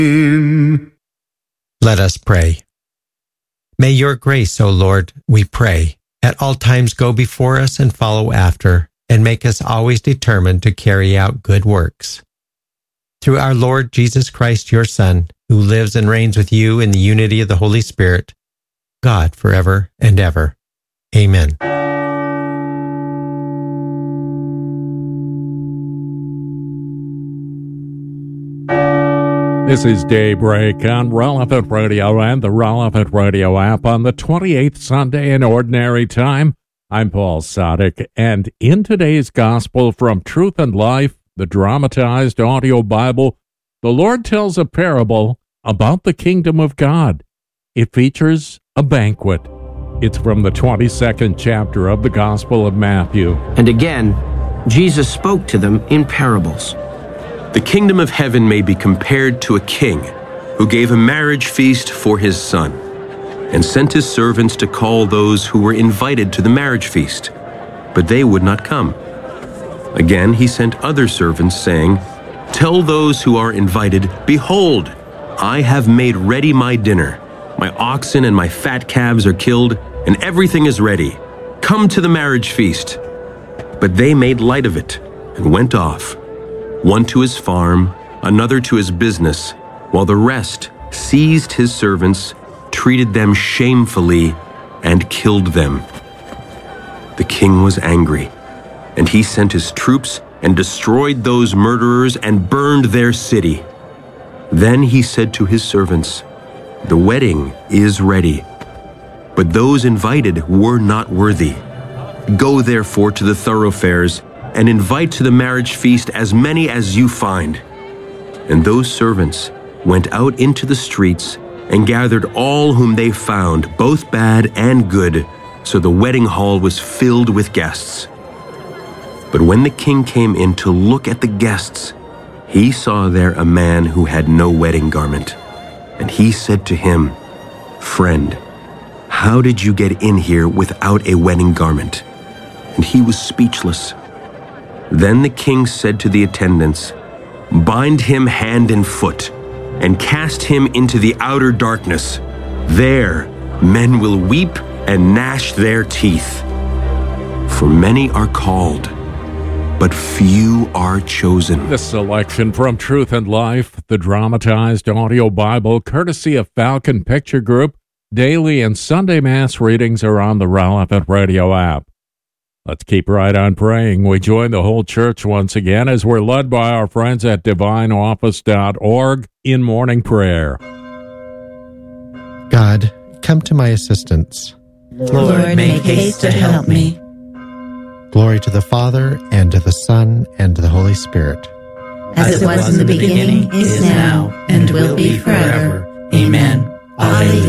Let us pray. May your grace, O Lord, we pray, at all times go before us and follow after, and make us always determined to carry out good works. Through our Lord Jesus Christ, your Son, who lives and reigns with you in the unity of the Holy Spirit, God forever and ever. Amen. This is Daybreak on Relevant Radio and the Relevant Radio app on the 28th Sunday in Ordinary Time. I'm Paul Sadek, and in today's Gospel from Truth and Life, the dramatized audio Bible, the Lord tells a parable about the kingdom of God. It features a banquet. It's from the 22nd chapter of the Gospel of Matthew. And again, Jesus spoke to them in parables. The kingdom of heaven may be compared to a king who gave a marriage feast for his son and sent his servants to call those who were invited to the marriage feast, but they would not come. Again, he sent other servants, saying, "Tell those who are invited, behold, I have made ready my dinner. My oxen and my fat calves are killed, and everything is ready. Come to the marriage feast." But they made light of it and went off, one to his farm, another to his business, while the rest seized his servants, treated them shamefully, and killed them. The king was angry, and he sent his troops and destroyed those murderers and burned their city. Then he said to his servants, "The wedding is ready, but those invited were not worthy. Go therefore to the thoroughfares and invite to the marriage feast as many as you find." And those servants went out into the streets and gathered all whom they found, both bad and good, so the wedding hall was filled with guests. But when the king came in to look at the guests, he saw there a man who had no wedding garment. And he said to him, "Friend, how did you get in here without a wedding garment?" And he was speechless. Then the king said to the attendants, "Bind him hand and foot, and cast him into the outer darkness. There men will weep and gnash their teeth. For many are called, but few are chosen." This selection from Truth and Life, the dramatized audio Bible, courtesy of Falcon Picture Group. Daily and Sunday Mass readings are on the Relevant Radio app. Let's keep right on praying. We join the whole church once again as we're led by our friends at divineoffice.org in morning prayer. God, come to my assistance. Lord, make haste to help me. Glory to the Father, and to the Son, and to the Holy Spirit. As it was in the beginning, is now, and will be forever. Amen. Alleluia.